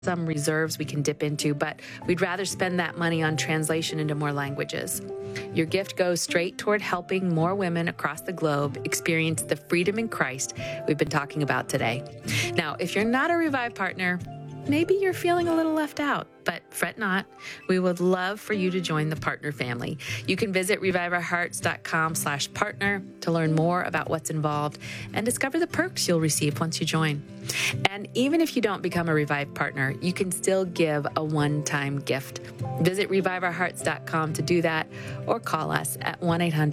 some reserves we can dip into, but we'd rather spend that money on translation into more languages. Your gift goes straight toward helping more women across the globe experience the freedom in Christ we've been talking about today. Now, if you're not a Revive partner, maybe you're feeling a little left out, but fret not. We would love for you to join the partner family. You can visit reviveourhearts.com/partner to learn more about what's involved and discover the perks you'll receive once you join. And even if you don't become a Revive partner, you can still give a one-time gift. Visit reviveourhearts.com to do that, or call us at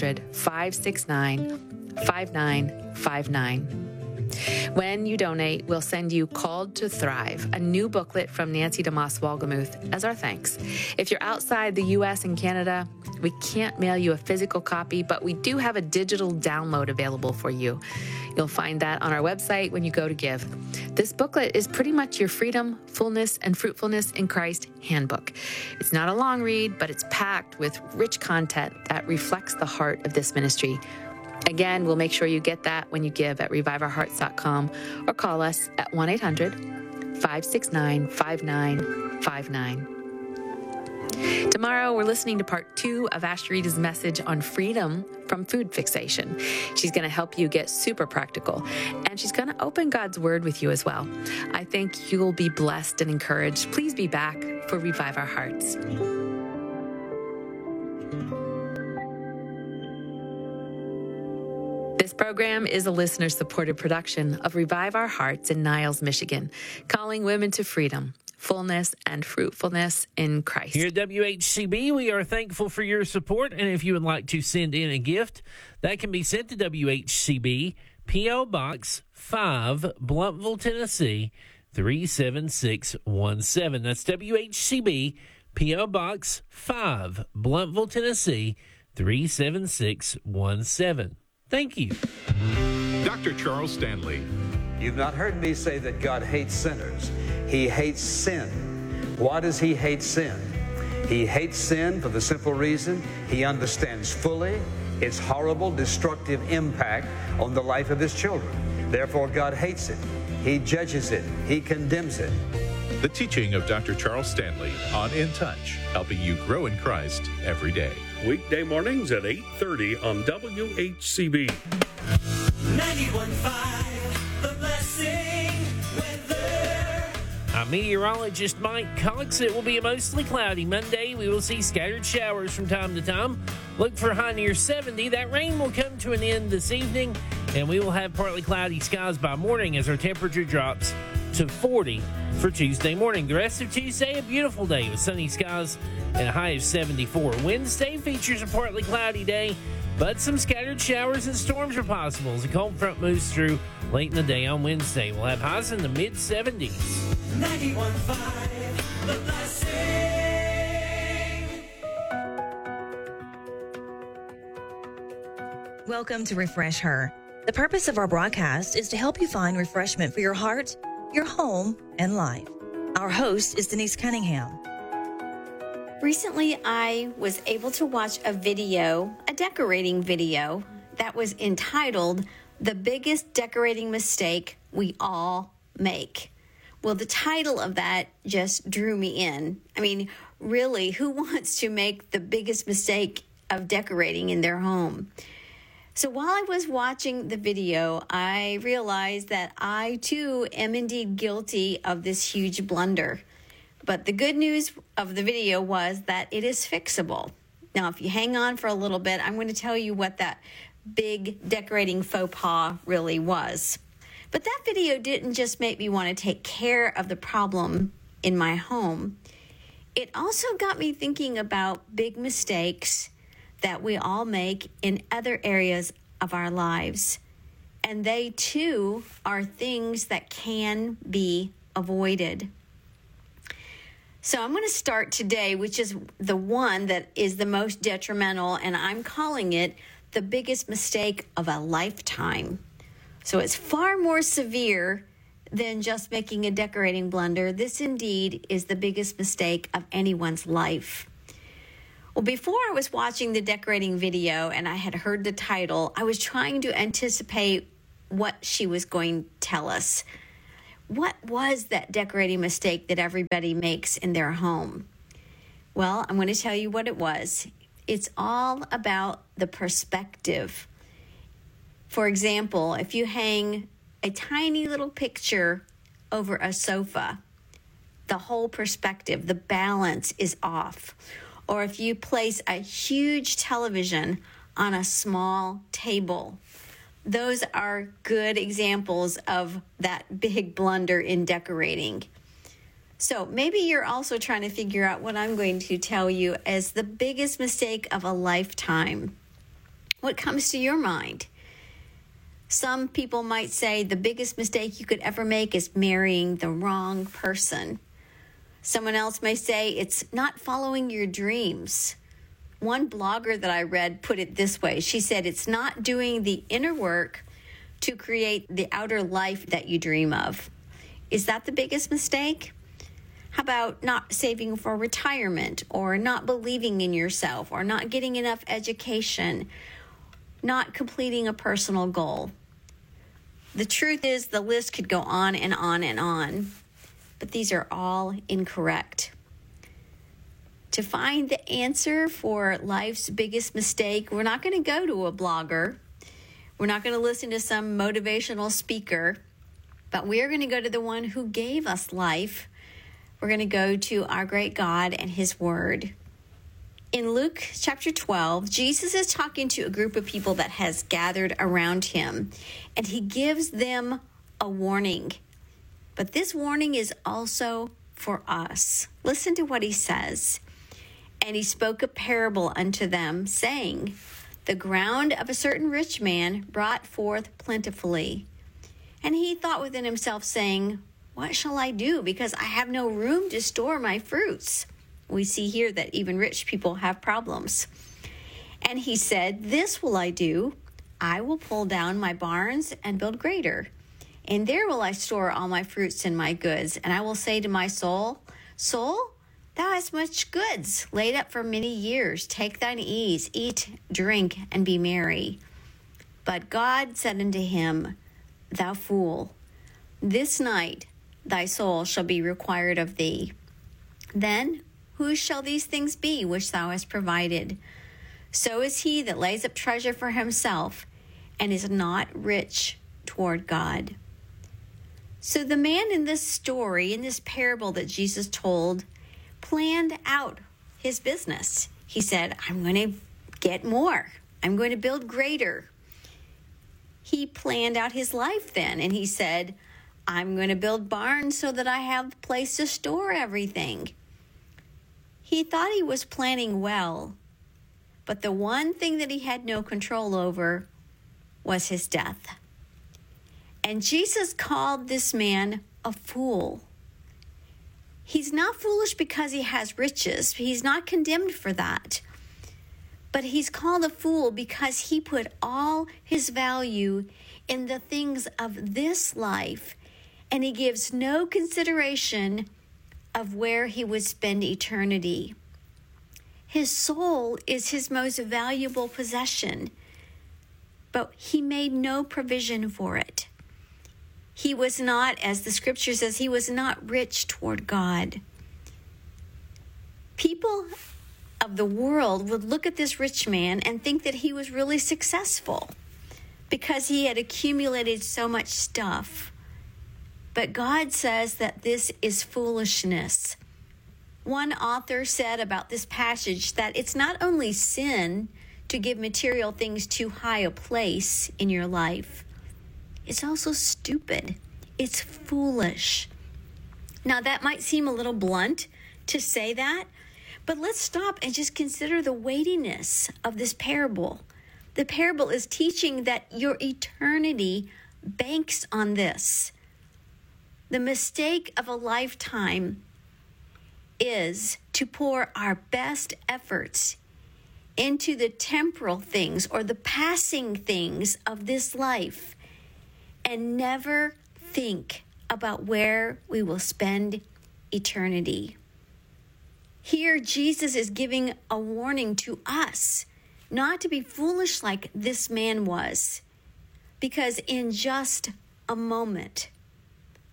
1-800-569-5959. When you donate, we'll send you Called to Thrive, a new booklet from Nancy DeMoss Wolgemuth, as our thanks. If you're outside the U.S. and Canada, we can't mail you a physical copy, but we do have a digital download available for you. You'll find that on our website when you go to give. This booklet is pretty much your freedom, fullness, and fruitfulness in Christ handbook. It's not a long read, but it's packed with rich content that reflects the heart of this ministry. Again, we'll make sure you get that when you give at reviveourhearts.com or call us at 1-800-569-5959. Tomorrow, we're listening to part 2 of Asheritah's message on freedom from food fixation. She's going to help you get super practical, and she's going to open God's word with you as well. I think you'll be blessed and encouraged. Please be back for Revive Our Hearts. This program is a listener-supported production of Revive Our Hearts in Niles, Michigan, calling women to freedom, fullness, and fruitfulness in Christ. Here at WHCB, we are thankful for your support, and if you would like to send in a gift, that can be sent to WHCB, P.O. Box 5, Blumpville, Tennessee, 37617. That's WHCB, P.O. Box 5, Blumpville, Tennessee, 37617. Thank you. Dr. Charles Stanley. You've not heard me say that God hates sinners. He hates sin. Why does he hate sin? He hates sin for the simple reason he understands fully its horrible, destructive impact on the life of his children. Therefore, God hates it. He judges it. He condemns it. The teaching of Dr. Charles Stanley on In Touch, helping you grow in Christ every day. Weekday mornings at 8:30 on WHCB. 91.5, The Blessing Weather. I'm meteorologist Mike Cox. It will be a mostly cloudy Monday. We will see scattered showers from time to time. Look for high near 70. That rain will come to an end this evening, and we will have partly cloudy skies by morning as our temperature drops to 40 for Tuesday morning. The rest of Tuesday, a beautiful day with sunny skies and a high of 74. Wednesday features a partly cloudy day, but some scattered showers and storms are possible as a cold front moves through late in the day on Wednesday. We'll have highs in the mid-70s. 91.5, The Blessing. Welcome to Refresh Her. The purpose of our broadcast is to help you find refreshment for your heart, your home, and life. Our host is Denise Cunningham. Recently, I was able to watch a decorating video, that was entitled, The Biggest Decorating Mistake We All Make. Well, the title of that just drew me in. I mean, really, who wants to make the biggest mistake of decorating in their home? So while I was watching the video, I realized that I, too, am indeed guilty of this huge blunder. But the good news of the video was that it is fixable. Now, if you hang on for a little bit, I'm going to tell you what that big decorating faux pas really was. But that video didn't just make me want to take care of the problem in my home. It also got me thinking about big mistakes that we all make in other areas of our lives. And they, too, are things that can be avoided. So I'm going to start today, which is the one that is the most detrimental, and I'm calling it the biggest mistake of a lifetime. So it's far more severe than just making a decorating blunder. This indeed is the biggest mistake of anyone's life. Well, before I was watching the decorating video and I had heard the title, I was trying to anticipate what she was going to tell us. What was that decorating mistake that everybody makes in their home? Well, I'm going to tell you what it was. It's all about the perspective. For example, if you hang a tiny little picture over a sofa, the whole perspective, the balance is off. Or if you place a huge television on a small table, those are good examples of that big blunder in decorating. So maybe you're also trying to figure out what I'm going to tell you as the biggest mistake of a lifetime. What comes to your mind? Some people might say the biggest mistake you could ever make is marrying the wrong person. Someone else may say it's not following your dreams. One blogger that I read put it this way. She said it's not doing the inner work to create the outer life that you dream of. Is that the biggest mistake? How about not saving for retirement, or not believing in yourself, or not getting enough education, not completing a personal goal? The truth is the list could go on and on and on, but these are all incorrect. To find the answer for life's biggest mistake, we're not going to go to a blogger. We're not going to listen to some motivational speaker, but we are going to go to the one who gave us life. We're going to go to our great God and his word. In Luke chapter 12, Jesus is talking to a group of people that has gathered around him, and he gives them a warning. But this warning is also for us. Listen to what he says. And he spoke a parable unto them, saying, the ground of a certain rich man brought forth plentifully. And he thought within himself, saying, what shall I do? Because I have no room to store my fruits. We see here that even rich people have problems. And he said, this will I do. I will pull down my barns and build greater. And there will I store all my fruits and my goods. And I will say to my soul, soul, thou hast much goods laid up for many years. Take thine ease, eat, drink, and be merry. But God said unto him, thou fool, this night thy soul shall be required of thee. Then whose shall these things be which thou hast provided? So is he that lays up treasure for himself and is not rich toward God. So the man in this story, in this parable that Jesus told, planned out his business. He said, I'm going to get more. I'm going to build greater. He planned out his life then, and he said, I'm going to build barns so that I have a place to store everything. He thought he was planning well, but the one thing that he had no control over was his death. And Jesus called this man a fool. He's not foolish because he has riches. He's not condemned for that. But he's called a fool because he put all his value in the things of this life, and he gives no consideration of where he would spend eternity. His soul is his most valuable possession, but he made no provision for it. He was not, as the scripture says, he was not rich toward God. People of the world would look at this rich man and think that he was really successful because he had accumulated so much stuff. But God says that this is foolishness. One author said about this passage that it's not only sin to give material things too high a place in your life, it's also stupid. It's foolish. Now, that might seem a little blunt to say that, but let's stop and just consider the weightiness of this parable. The parable is teaching that your eternity banks on this. The mistake of a lifetime is to pour our best efforts into the temporal things or the passing things of this life and never think about where we will spend eternity. Here, Jesus is giving a warning to us not to be foolish like this man was, because in just a moment,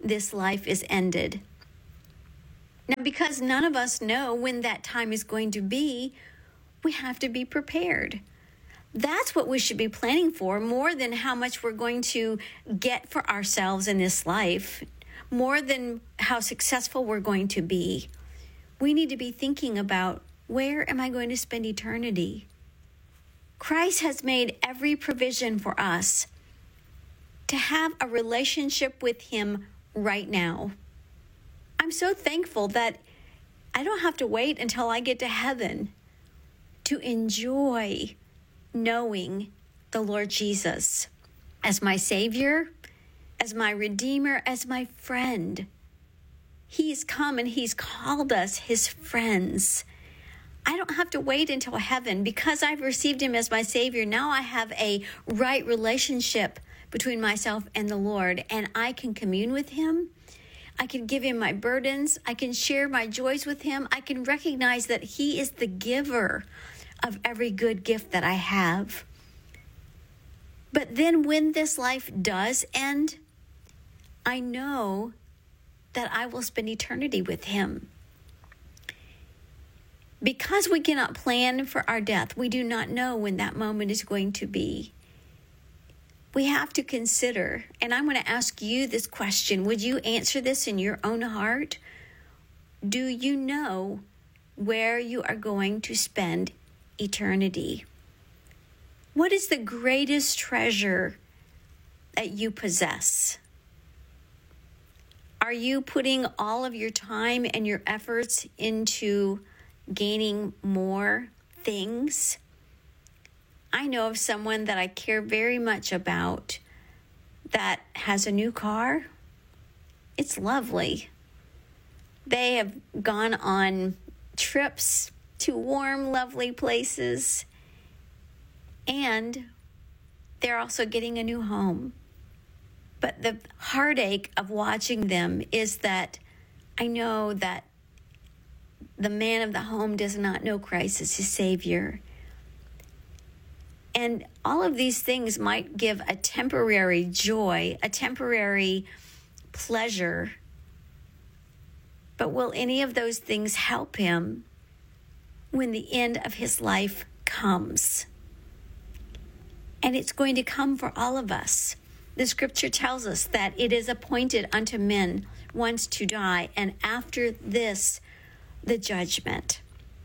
this life is ended. Now, because none of us know when that time is going to be, we have to be prepared. That's what we should be planning for, more than how much we're going to get for ourselves in this life, more than how successful we're going to be. We need to be thinking about, where am I going to spend eternity? Christ has made every provision for us to have a relationship with him right now. I'm so thankful that I don't have to wait until I get to heaven to enjoy knowing the Lord Jesus as my Savior, as my Redeemer, as my friend. He's come and he's called us his friends. I don't have to wait until heaven because I've received him as my Savior. Now I have a right relationship between myself and the Lord, and I can commune with him. I can give him my burdens. I can share my joys with him. I can recognize that he is the giver of every good gift that I have. But then when this life does end, I know that I will spend eternity with him. Because we cannot plan for our death, we do not know when that moment is going to be. We have to consider, and I'm going to ask you this question. Would you answer this in your own heart? Do you know where you are going to spend eternity? What is the greatest treasure that you possess? Are you putting all of your time and your efforts into gaining more things? I know of someone that I care very much about that has a new car. It's lovely. They have gone on trips to warm, lovely places, and they're also getting a new home. But the heartache of watching them is that I know that the man of the home does not know Christ as his Savior. And all of these things might give a temporary joy, a temporary pleasure. But will any of those things help him when the end of his life comes? And it's going to come for all of us. The scripture tells us that it is appointed unto men once to die, and after this, the judgment.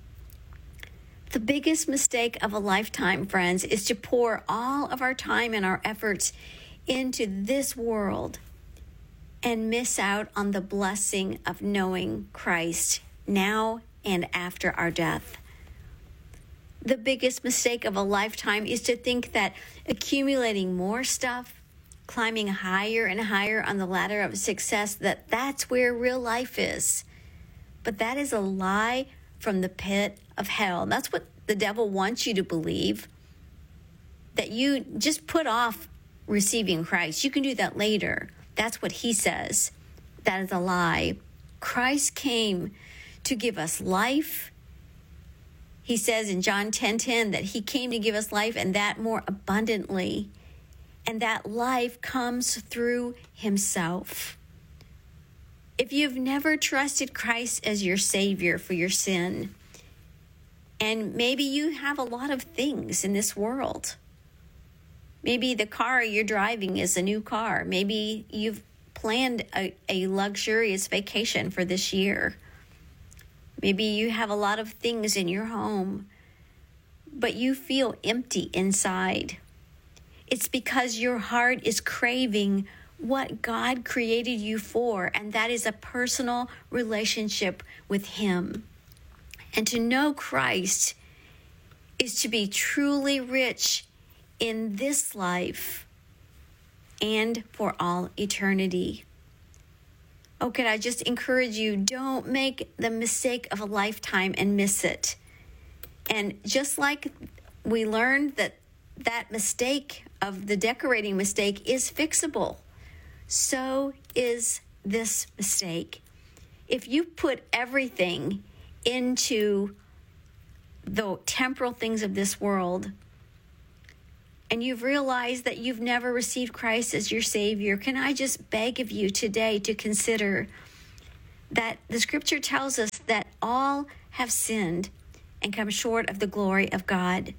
The biggest mistake of a lifetime, friends, is to pour all of our time and our efforts into this world and miss out on the blessing of knowing Christ now and after our death. The biggest mistake of a lifetime is to think that accumulating more stuff, climbing higher and higher on the ladder of success, that's where real life is. But that is a lie from the pit of hell. That's what the devil wants you to believe, that you just put off receiving Christ. You can do that later. That's what he says. That is a lie. Christ came to give us life. He says in John 10:10 that he came to give us life, and that more abundantly. And that life comes through himself. If you've never trusted Christ as your Savior for your sin, and maybe you have a lot of things in this world. Maybe the car you're driving is a new car. Maybe you've planned a luxurious vacation for this year. Maybe you have a lot of things in your home, but you feel empty inside. It's because your heart is craving what God created you for, and that is a personal relationship with him. And to know Christ is to be truly rich in this life and for all eternity. Oh, could I just encourage you, don't make the mistake of a lifetime and miss it. And just like we learned that mistake of the decorating mistake is fixable, so is this mistake. If you put everything into the temporal things of this world, and you've realized that you've never received Christ as your Savior, can I just beg of you today to consider that the scripture tells us that all have sinned and come short of the glory of God.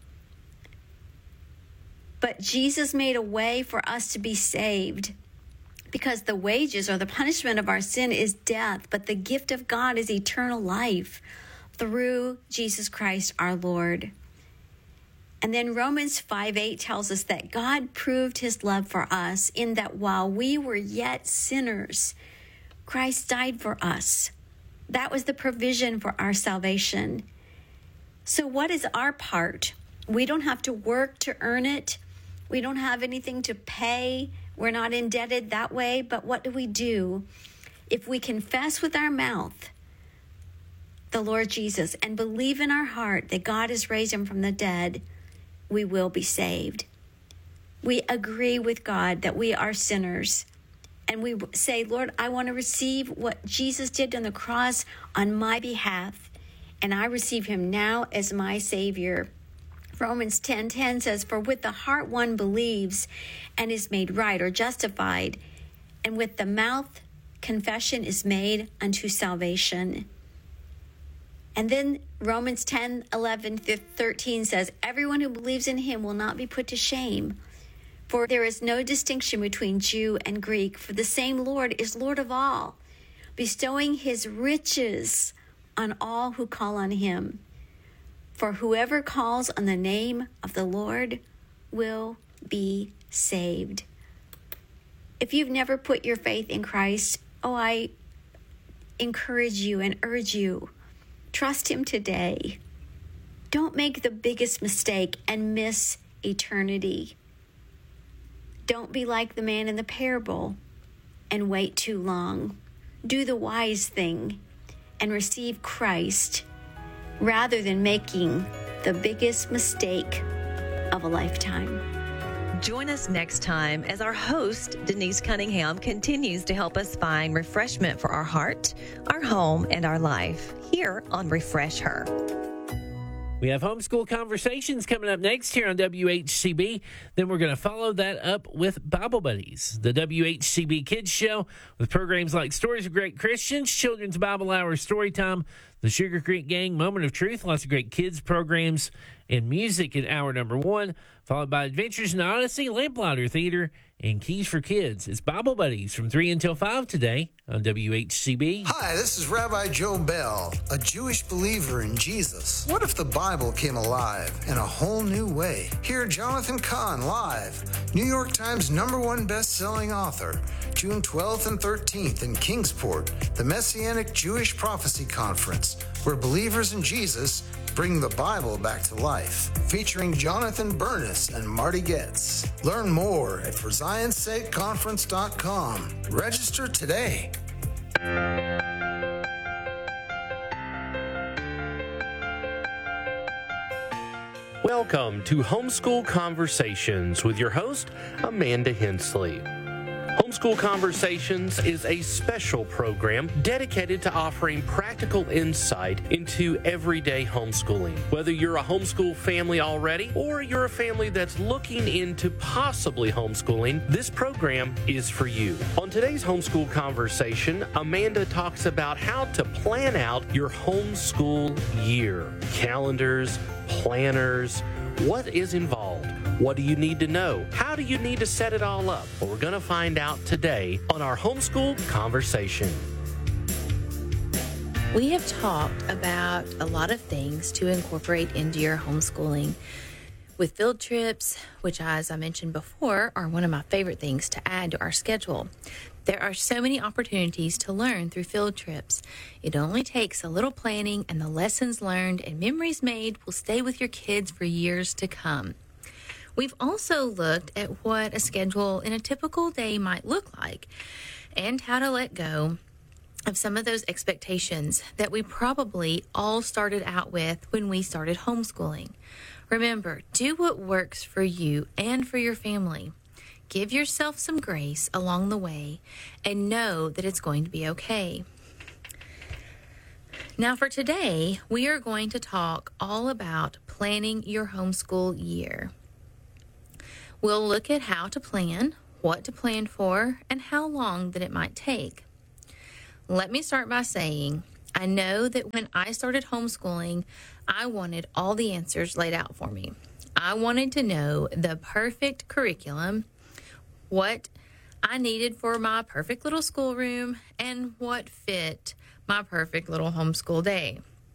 But Jesus made a way for us to be saved, because the wages or the punishment of our sin is death, but the gift of God is eternal life through Jesus Christ our Lord. And then Romans 5:8 tells us that God proved his love for us in that while we were yet sinners, Christ died for us. That was the provision for our salvation. So what is our part? We don't have to work to earn it. We don't have anything to pay. We're not indebted that way. But what do? If we confess with our mouth the Lord Jesus and believe in our heart that God has raised him from the dead, we will be saved. We agree with God that we are sinners. And we say, Lord, I want to receive what Jesus did on the cross on my behalf. And I receive him now as my Savior. Romans 10:10 says, for with the heart one believes and is made right or justified, and with the mouth confession is made unto salvation. And then Romans 10:11-13 says, everyone who believes in him will not be put to shame. For there is no distinction between Jew and Greek, for the same Lord is Lord of all, bestowing his riches on all who call on him. For whoever calls on the name of the Lord will be saved. If you've never put your faith in Christ, I encourage you and urge you, trust him today. Don't make the biggest mistake and miss eternity. Don't be like the man in the parable and wait too long. Do the wise thing and receive Christ rather than making the biggest mistake of a lifetime. Join us next time as our host, Denise Cunningham, continues to help us find refreshment for our heart, our home, and our life here on Refresh Her. We have Homeschool Conversations coming up next here on WHCB. Then we're going to follow that up with Bible Buddies, the WHCB Kids Show, with programs like Stories of Great Christians, Children's Bible Hour, Storytime, the Sugar Creek Gang, Moment of Truth, lots of great kids programs and music in hour number 1, followed by Adventures in Odyssey, Lamplighter Theater, and Keys for Kids. It's Bible Buddies from 3 until 5 today on WHCB. Hi, this is Rabbi Joe Bell, a Jewish believer in Jesus. What if the Bible came alive in a whole new way? Hear Jonathan Cahn live, New York Times #1 best-selling author, June 12th and 13th in Kingsport, the Messianic Jewish Prophecy Conference, where believers in Jesus bring the Bible back to life, featuring Jonathan Bernis and Marty Getz. Learn more at ForZionSakeConference.com. Register today. Welcome to Homeschool Conversations with your host, Amanda Hensley. Homeschool Conversations is a special program dedicated to offering practical insight into everyday homeschooling. Whether you're a homeschool family already or you're a family that's looking into possibly homeschooling, this program is for you. On today's Homeschool Conversation, Amanda talks about how to plan out your homeschool year. Calendars, planners, what is involved? What do you need to know? How do you need to set it all up? Well, we're going to find out today on our Homeschool Conversation. We have talked about a lot of things to incorporate into your homeschooling. With field trips, which, as I mentioned before, are one of my favorite things to add to our schedule. There are so many opportunities to learn through field trips. It only takes a little planning, and the lessons learned and memories made will stay with your kids for years to come. We've also looked at what a schedule in a typical day might look like and how to let go of some of those expectations that we probably all started out with when we started homeschooling. Remember, do what works for you and for your family. Give yourself some grace along the way and know that it's going to be okay. Now for today, we are going to talk all about planning your homeschool year. We'll look at how to plan, what to plan for, and how long that it might take. Let me start by saying, I know that when I started homeschooling, I wanted all the answers laid out for me. I wanted to know the perfect curriculum, what I needed for my perfect little schoolroom, and what fit my perfect little homeschool day.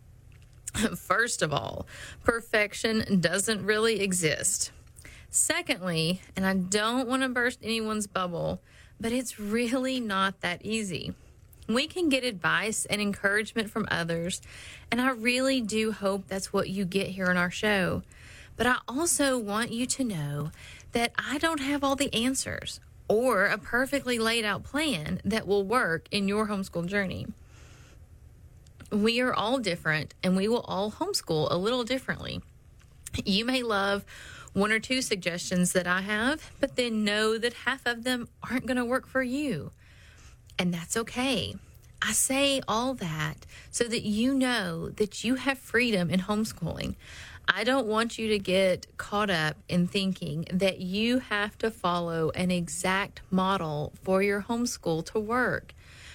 First of all, perfection doesn't really exist. Secondly, and I don't want to burst anyone's bubble, but it's really not that easy. We can get advice and encouragement from others, and I really do hope that's what you get here on our show. But I also want you to know that I don't have all the answers or a perfectly laid out plan that will work in your homeschool journey. We are all different, and we will all homeschool a little differently. You may love one or two suggestions that I have, but then know that half of them aren't going to work for you. And that's okay. I say all that so that you know that you have freedom in homeschooling. I don't want you to get caught up in thinking that you have to follow an exact model for your homeschool to work.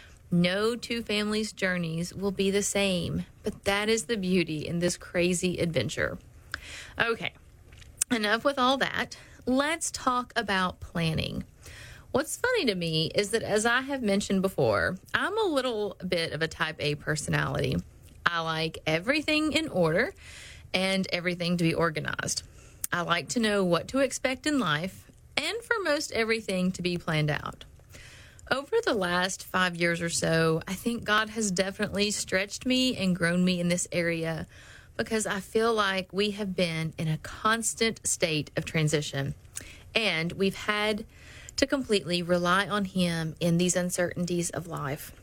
No two families' journeys will be the same, but that is the beauty in this crazy adventure. Okay, enough with all that. Let's talk about planning. What's funny to me is that, as I have mentioned before, I'm a little bit of a type A personality. I like everything in order and everything to be organized. I like to know what to expect in life and for most everything to be planned out. Over the last 5 years or so, I think God has definitely stretched me and grown me in this area because I feel like we have been in a constant state of transition, and we've had to completely rely on Him in these uncertainties of life.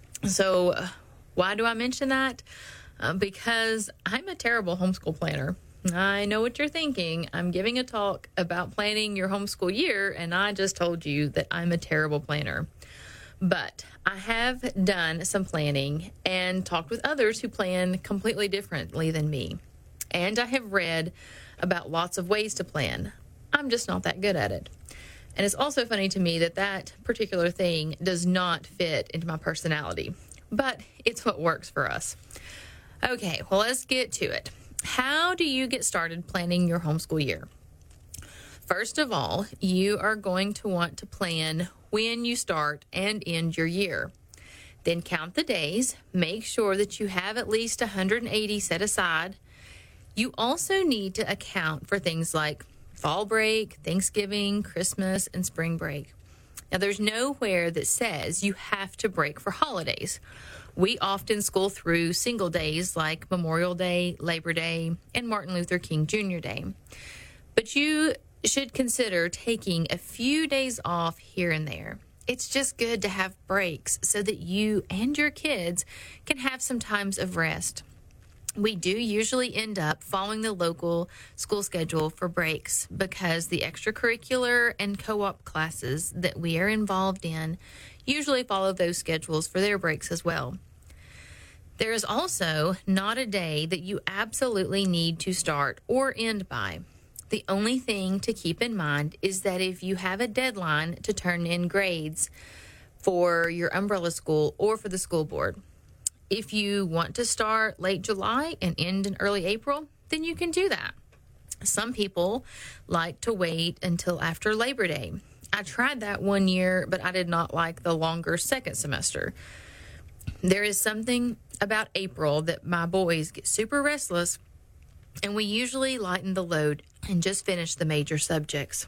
So why do I mention that? Because I'm a terrible homeschool planner. I know what you're thinking. I'm giving a talk about planning your homeschool year, and I just told you that I'm a terrible planner. But I have done some planning and talked with others who plan completely differently than me. And I have read about lots of ways to plan. I'm just not that good at it. And it's also funny to me that that particular thing does not fit into my personality. But it's what works for us. Okay, well, let's get to it. How do you get started planning your homeschool year? First of all, you are going to want to plan when you start and end your year. Then count the days. Make sure that you have at least 180 set aside. You also need to account for things like fall break, Thanksgiving, Christmas, and spring break. Now, there's nowhere that says you have to break for holidays. We often school through single days like Memorial Day, Labor Day, and Martin Luther King Jr. Day. But you should consider taking a few days off here and there. It's just good to have breaks so that you and your kids can have some times of rest. We do usually end up following the local school schedule for breaks because the extracurricular and co-op classes that we are involved in usually follow those schedules for their breaks as well. There is also not a day that you absolutely need to start or end by. The only thing to keep in mind is that if you have a deadline to turn in grades for your umbrella school or for the school board, if you want to start late July and end in early April, then you can do that. Some people like to wait until after Labor Day. I tried that one year, but I did not like the longer second semester. There is something about April that my boys get super restless, and we usually lighten the load and just finish the major subjects.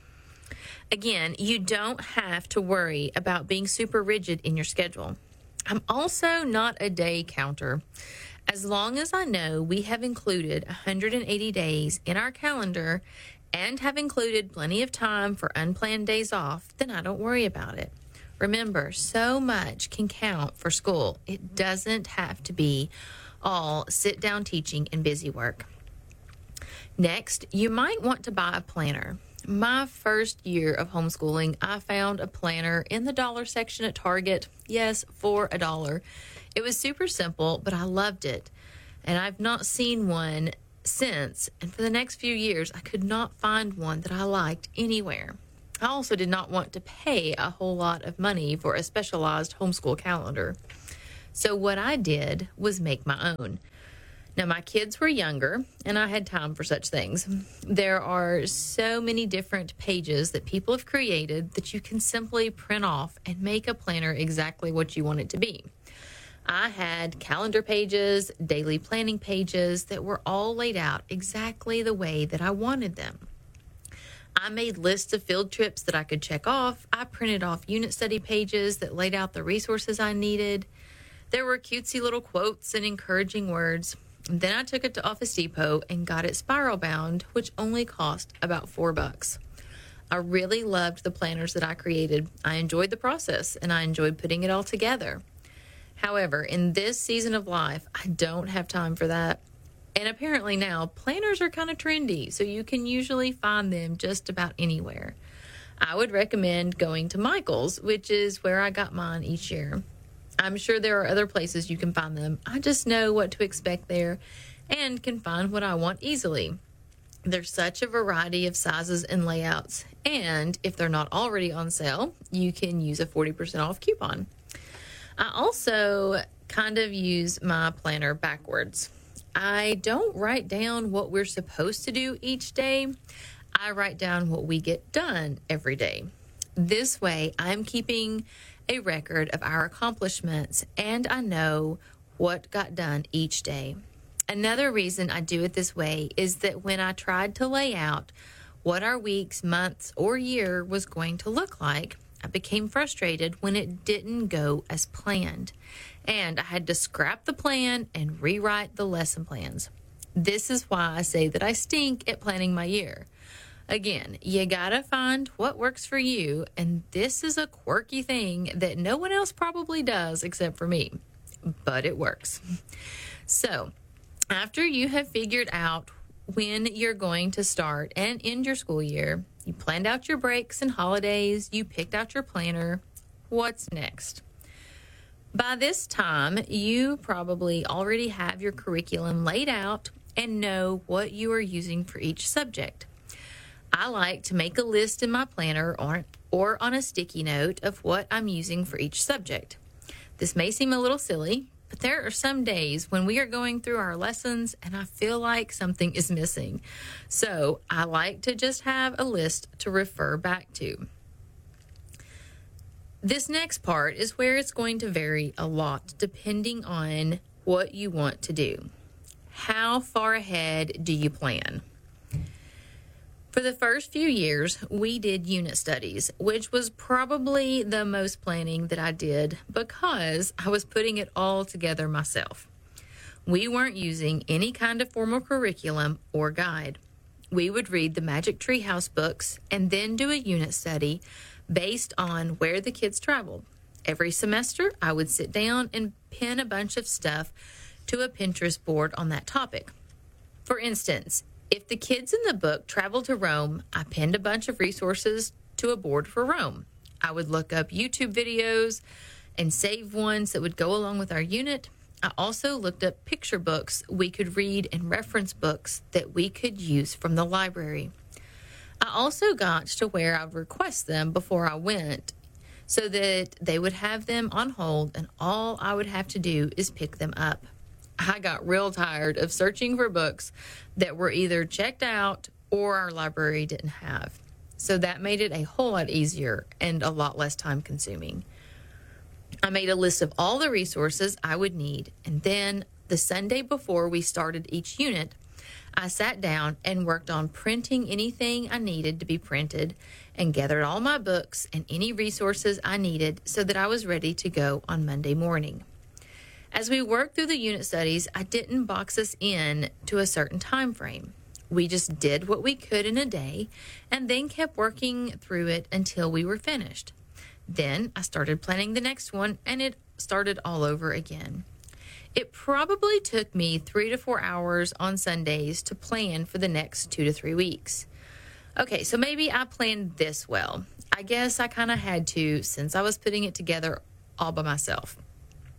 Again, you don't have to worry about being super rigid in your schedule. I'm also not a day counter. As long as I know we have included 180 days in our calendar and have included plenty of time for unplanned days off, then I don't worry about it. Remember, so much can count for school. It doesn't have to be all sit-down teaching and busy work. Next, you might want to buy a planner. My first year of homeschooling, I found a planner in the dollar section at Target. Yes, for $1. It was super simple, but I loved it. And I've not seen one since, and for the next few years, I could not find one that I liked anywhere. I also did not want to pay a whole lot of money for a specialized homeschool calendar. So what I did was make my own. Now, my kids were younger, and I had time for such things. There are so many different pages that people have created that you can simply print off and make a planner exactly what you want it to be. I had calendar pages, daily planning pages that were all laid out exactly the way that I wanted them. I made lists of field trips that I could check off. I printed off unit study pages that laid out the resources I needed. There were cutesy little quotes and encouraging words. Then I took it to Office Depot and got it spiral bound, which only cost about $4. I really loved the planners that I created. I enjoyed the process, and I enjoyed putting it all together. However, in this season of life, I don't have time for that. And apparently now, planners are kind of trendy, so you can usually find them just about anywhere. I would recommend going to Michael's, which is where I got mine each year. I'm sure there are other places you can find them. I just know what to expect there and can find what I want easily. There's such a variety of sizes and layouts, and if they're not already on sale, you can use a 40% off coupon. I also kind of use my planner backwards. I don't write down what we're supposed to do each day. I write down what we get done every day. This way, I'm keeping a record of our accomplishments, and I know what got done each day. Another reason I do it this way is that when I tried to lay out what our weeks, months, or year was going to look like, I became frustrated when it didn't go as planned, and I had to scrap the plan and rewrite the lesson plans. This is why I say that I stink at planning my year. Again, you gotta find what works for you, and this is a quirky thing that no one else probably does except for me, but it works. So, after you have figured out when you're going to start and end your school year, you planned out your breaks and holidays, you picked out your planner, what's next? By this time, you probably already have your curriculum laid out and know what you are using for each subject. I like to make a list in my planner or on a sticky note of what I'm using for each subject. This may seem a little silly, but there are some days when we are going through our lessons and I feel like something is missing. So I like to just have a list to refer back to. This next part is where it's going to vary a lot depending on what you want to do. How far ahead do you plan? For the first few years, we did unit studies, which was probably the most planning that I did because I was putting it all together myself. We weren't using any kind of formal curriculum or guide. We would read the Magic Tree House books and then do a unit study based on where the kids traveled. Every semester, I would sit down and pin a bunch of stuff to a Pinterest board on that topic. For instance, if the kids in the book traveled to Rome, I pinned a bunch of resources to a board for Rome. I would look up YouTube videos and save ones that would go along with our unit. I also looked up picture books we could read and reference books that we could use from the library. I also got to where I would request them before I went so that they would have them on hold and all I would have to do is pick them up. I got real tired of searching for books that were either checked out or our library didn't have. So that made it a whole lot easier and a lot less time consuming. I made a list of all the resources I would need, and then the Sunday before we started each unit, I sat down and worked on printing anything I needed to be printed and gathered all my books and any resources I needed so that I was ready to go on Monday morning. As we worked through the unit studies, I didn't box us in to a certain time frame. We just did what we could in a day and then kept working through it until we were finished. Then I started planning the next one and it started all over again. It probably took me 3 to 4 hours on Sundays to plan for the next 2 to 3 weeks. Okay, so maybe I planned this well. I guess I kind of had to since I was putting it together all by myself.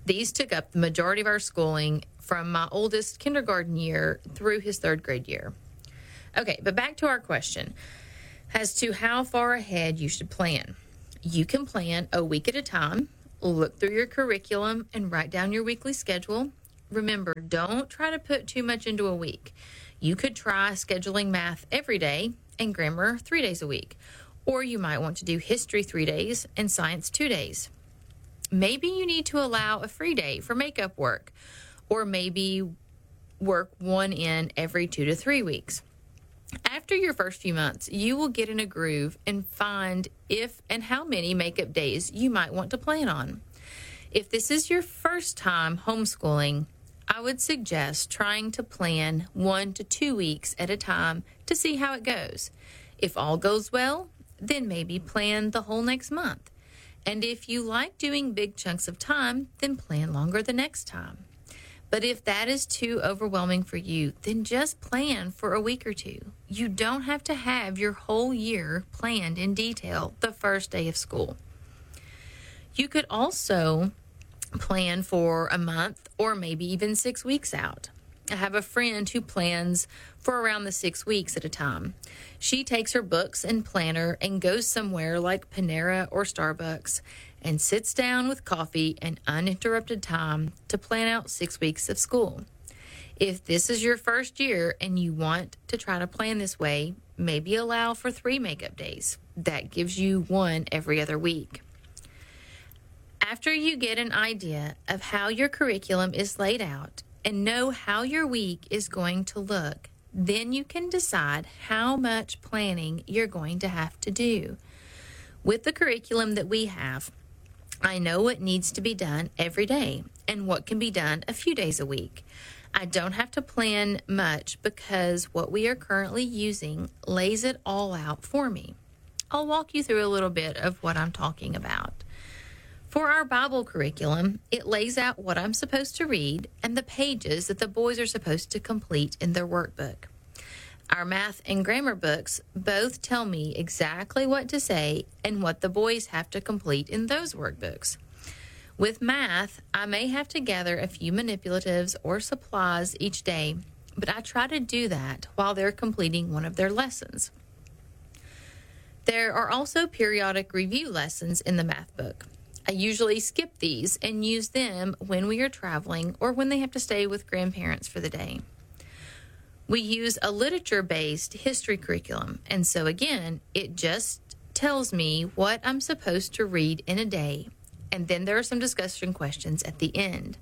These took up the majority of our schooling from my oldest kindergarten year through his 3rd grade year. Okay, but back to our question as to how far ahead you should plan. You can plan a week at a time, look through your curriculum, and write down your weekly schedule. Remember, don't try to put too much into a week. You could try scheduling math every day and grammar 3 days a week. Or you might want to do history 3 days and science 2 days. Maybe you need to allow a free day for makeup work, or maybe work one in every 2 to 3 weeks. After your first few months, you will get in a groove and find if and how many makeup days you might want to plan on. If this is your first time homeschooling, I would suggest trying to plan 1 to 2 weeks at a time to see how it goes. If all goes well, then maybe plan the whole next month. And if you like doing big chunks of time, then plan longer the next time. But if that is too overwhelming for you, then just plan for a week or two. You don't have to have your whole year planned in detail the first day of school. You could also plan for a month or maybe even 6 weeks out. I have a friend who plans for around the 6 weeks at a time. She takes her books and planner and goes somewhere like Panera or Starbucks and sits down with coffee and uninterrupted time to plan out 6 weeks of school. If this is your first year and you want to try to plan this way, maybe allow for 3 makeup days. That gives you 1 every other week. After you get an idea of how your curriculum is laid out and know how your week is going to look, then you can decide how much planning you're going to have to do. With the curriculum that we have, I know what needs to be done every day and what can be done a few days a week. I don't have to plan much because what we are currently using lays it all out for me. I'll walk you through a little bit of what I'm talking about. For our Bible curriculum, it lays out what I'm supposed to read and the pages that the boys are supposed to complete in their workbook. Our math and grammar books both tell me exactly what to say and what the boys have to complete in those workbooks. With math, I may have to gather a few manipulatives or supplies each day, but I try to do that while they're completing one of their lessons. There are also periodic review lessons in the math book. I usually skip these and use them when we are traveling or when they have to stay with grandparents for the day. We use a literature-based history curriculum, and so again, it just tells me what I'm supposed to read in a day, and then there are some discussion questions at the end.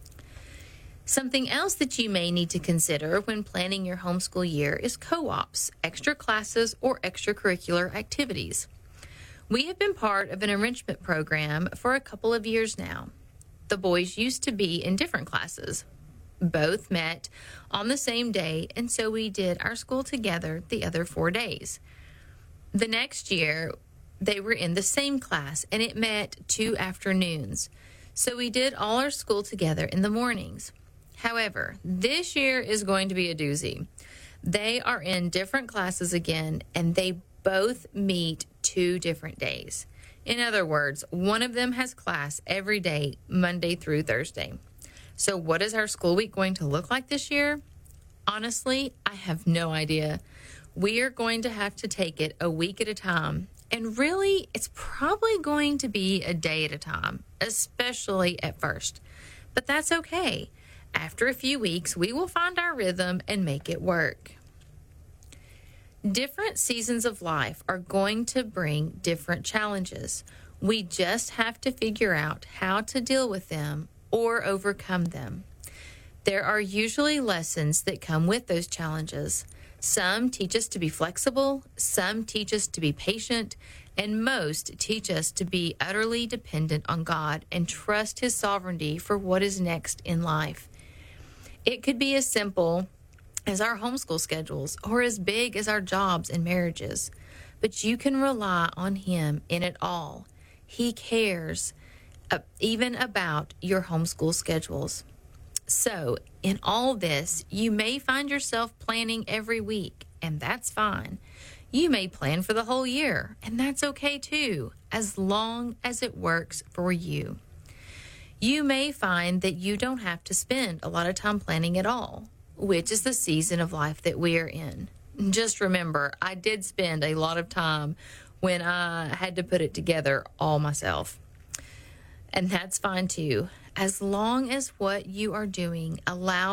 Something else that you may need to consider when planning your homeschool year is co-ops, extra classes, or extracurricular activities. We have been part of an enrichment program for a couple of years now. The boys used to be in different classes. Both met on the same day, and so we did our school together the other 4 days. The next year, they were in the same class, and it met 2 afternoons. So we did all our school together in the mornings. However, this year is going to be a doozy. They are in different classes again, and they both meet 2 different days. In other words, one of them has class every day, Monday through Thursday. So what is our school week going to look like this year? Honestly, I have no idea. We are going to have to take it a week at a time. And really, it's probably going to be a day at a time, especially at first. But that's okay. After a few weeks, we will find our rhythm and make it work. Different seasons of life are going to bring different challenges. We just have to figure out how to deal with them or overcome them. There are usually lessons that come with those challenges. Some teach us to be flexible, some teach us to be patient, and most teach us to be utterly dependent on God and trust His sovereignty for what is next in life. It could be as simple as our homeschool schedules or as big as our jobs and marriages, but you can rely on Him in it all. He cares even about your homeschool schedules. So, in all this, you may find yourself planning every week, and that's fine. You may plan for the whole year, and that's okay too, as long as it works for you. You may find that you don't have to spend a lot of time planning at all, which is the season of life that we are in. Just remember, I did spend a lot of time when I had to put it together all myself. And that's fine too, as long as what you are doing allows